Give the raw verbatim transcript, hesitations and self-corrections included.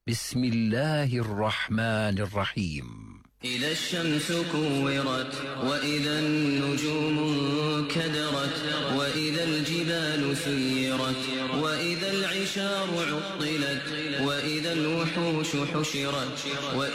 بسم الله الرحمن الرحيم. إذا الشمس كورت وإذا النجوم انكدرت وإذا الجبال سيرت وإذا العشار عطلت وإذا الوحوش حشرت